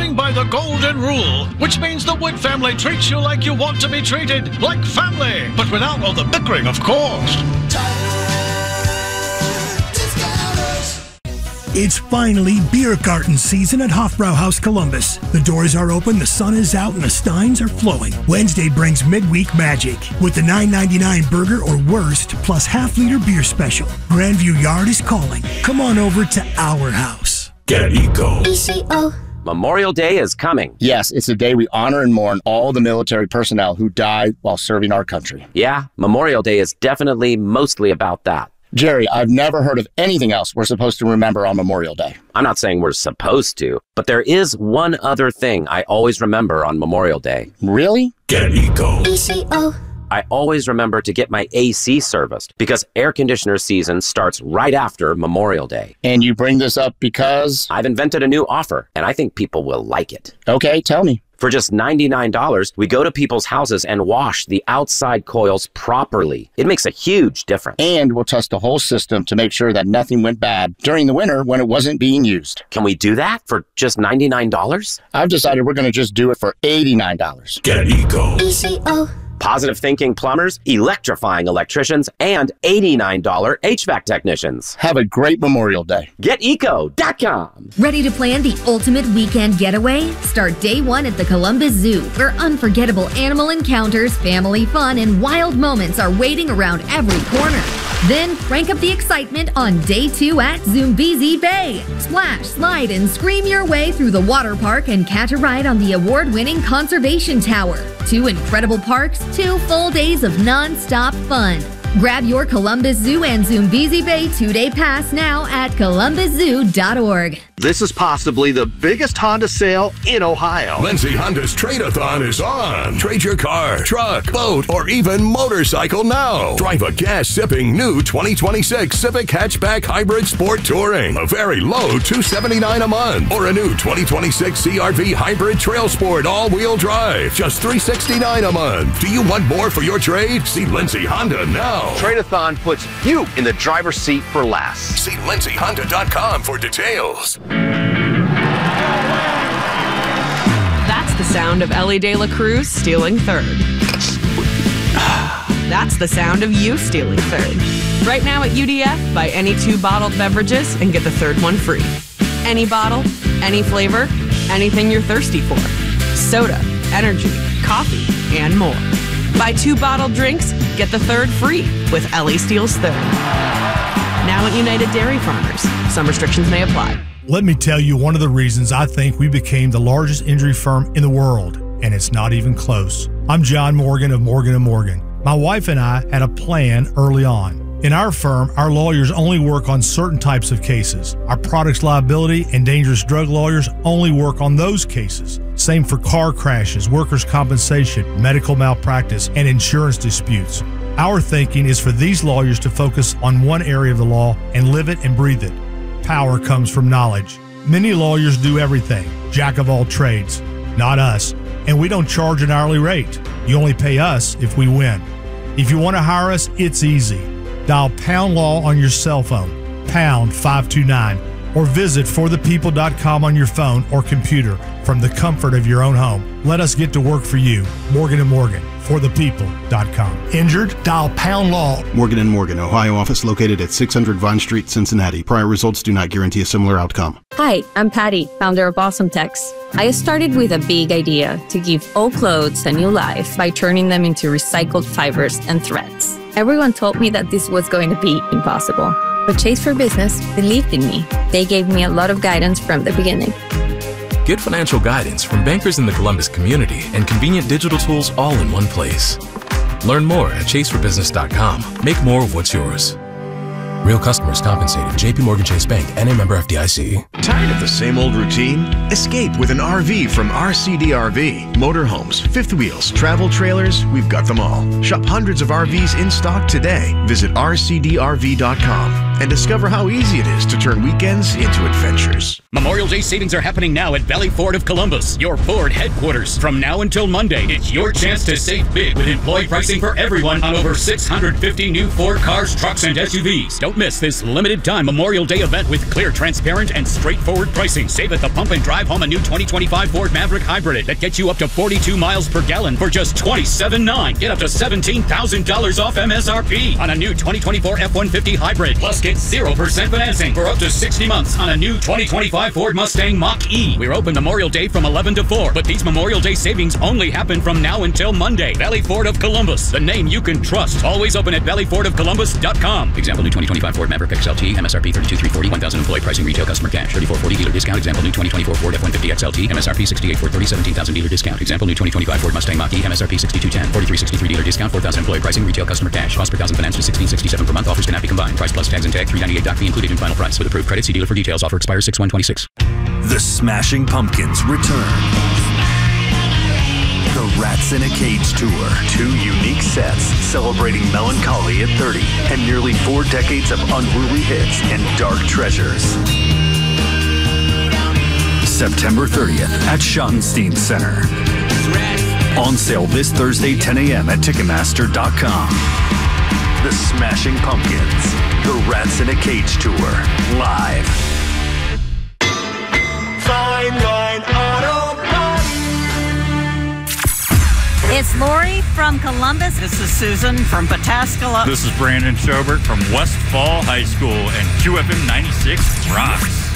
living by the golden rule, which means the Wood family treats you like you want to be treated, like family, but without all the bickering, of course. It's finally beer garden season at Hofbrauhaus Columbus. The doors are open, the sun is out, and the steins are flowing. Wednesday brings midweek magic with the $9.99 burger or worst plus half-liter beer special. Grandview Yard is calling. Come on over to our house. Get Eco. ECO. Memorial Day is coming. Yes, it's a day we honor and mourn all the military personnel who died while serving our country. Yeah, Memorial Day is definitely mostly about that. Jerry, I've never heard of anything else we're supposed to remember on Memorial Day. I'm not saying we're supposed to, but there is one other thing I always remember on Memorial Day. Really? Get Eco. ECO. I always remember to get my AC serviced because air conditioner season starts right after Memorial Day. And you bring this up because? I've invented a new offer, and I think people will like it. Okay, tell me. For just $99, we go to people's houses and wash the outside coils properly. It makes a huge difference. And we'll test the whole system to make sure that nothing went bad during the winter when it wasn't being used. Can we do that for just $99? I've decided we're going to just do it for $89. Get Eco. ECO. Positive thinking plumbers, electrifying electricians, and $89 HVAC technicians. Have a great Memorial Day. GetEco.com. Ready to plan the ultimate weekend getaway? Start day one at the Columbus Zoo, where unforgettable animal encounters, family fun, and wild moments are waiting around every corner. Then crank up the excitement on day two at Zoombezi Bay. Splash, slide, and scream your way through the water park and catch a ride on the award-winning Conservation Tower. 2 incredible parks, 2 full days of non-stop fun. Grab your Columbus Zoo and Zoombezi Bay 2-day pass now at columbuszoo.org. This is possibly the biggest Honda sale in Ohio. Lindsay Honda's Trade-a-thon is on. Trade your car, truck, boat, or even motorcycle now. Drive a gas-sipping new 2026 Civic Hatchback Hybrid Sport Touring. A very low $279 a month. Or a new 2026 CR-V Hybrid Trail Sport all-wheel drive. Just $369 a month. Do you want more for your trade? See Lindsay Honda now. Trade-a-thon puts you in the driver's seat for less. See lindsayhonda.com for details. That's the sound of Ellie De La Cruz stealing third. That's the sound of you stealing third. Right now at UDF, buy any 2 bottled beverages and get the third one free. Any bottle, any flavor, anything you're thirsty for. Soda, energy, coffee, and more. Buy 2 bottled drinks, get the third free with Ellie Steals Third. Now at United Dairy Farmers. Some restrictions may apply. Let me tell you one of the reasons I think we became the largest injury firm in the world, and it's not even close. I'm John Morgan of Morgan & Morgan. My wife and I had a plan early on. In our firm, our lawyers only work on certain types of cases. Our products liability and dangerous drug lawyers only work on those cases. Same for car crashes, workers' compensation, medical malpractice, and insurance disputes. Our thinking is for these lawyers to focus on one area of the law and live it and breathe it. Power comes from knowledge. Many lawyers do everything, jack of all trades. Not us. And we don't charge an hourly rate. You only pay us if we win. If you want to hire us, it's easy. Dial Pound Law on your cell phone, pound 529, or visit forthepeople.com on your phone or computer from the comfort of your own home. Let us get to work for you. Morgan & Morgan, forthepeople.com. Injured? Dial Pound Law. Morgan & Morgan, Ohio office located at 600 Vine Street, Cincinnati. Prior results do not guarantee a similar outcome. Hi, I'm Patty, founder of Awesome Tex. I started with a big idea to give old clothes a new life by turning them into recycled fibers and threads. Everyone told me that this was going to be impossible, but Chase for Business believed in me. They gave me a lot of guidance from the beginning. Get financial guidance from bankers in the Columbus community and convenient digital tools all in one place. Learn more at chaseforbusiness.com. Make more of what's yours. Real customers compensated. J.P. Morgan Chase Bank, N.A. member FDIC. Tired of the same old routine? Escape with an RV from RCDRV. Motorhomes, fifth wheels, travel trailers, we've got them all. Shop hundreds of RVs in stock today. Visit RCDRV.com. and discover how easy it is to turn weekends into adventures. Memorial Day savings are happening now at Valley Ford of Columbus, your Ford headquarters. From now until Monday, it's your chance to save big with employee pricing for everyone on over 650 new Ford cars, trucks, and SUVs. Don't miss this limited-time Memorial Day event with clear, transparent, and straightforward pricing. Save at the pump and drive home a new 2025 Ford Maverick Hybrid that gets you up to 42 miles per gallon for just $27,900. Get up to $17,000 off MSRP on a new 2024 F-150 Hybrid. Plus, get 0% financing for up to 60 months on a new 2025 Ford Mustang Mach-E. We're open Memorial Day from 11 to 4, but these Memorial Day savings only happen from now until Monday. Valley Ford of Columbus, the name you can trust. Always open at valleyfordofcolumbus.com. Example, new 2025 Ford Maverick XLT, MSRP $32,340, $1,000 employee pricing, retail customer cash, $34,440 dealer discount. Example, new 2024 Ford F-150 XLT, MSRP $68,430, $17,000 dealer discount. Example, new 2025 Ford Mustang Mach-E, MSRP $62,210, $43,633 dealer discount, $4,000 employee pricing, retail customer cash. Cost per thousand finance to $16,667 per month. Offers cannot be combined. Price plus tags and tag $398. Doc fee included in final price. With approved credit, see dealer for details. Offer expires 6/1/26. The Smashing Pumpkins return. The Rats in a Cage Tour. 2 unique sets celebrating melancholy at 30 and nearly 4 decades of unruly hits and dark treasures. September 30th at Schottenstein Center. On sale this Thursday, 10 a.m. at Ticketmaster.com. The Smashing Pumpkins. The Rats in a Cage Tour. Live. Fine Line Auto Parts. It's Lori from Columbus. This is Susan from Pataskala. This is Brandon Schobert from Westfall High School, and QFM 96 rocks.